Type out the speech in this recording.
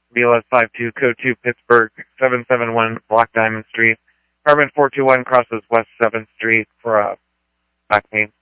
BLS 52, Code 2, Pittsburgh, 771 Block Diamond Street. Apartment 421 crosses West 7th Street for back pain.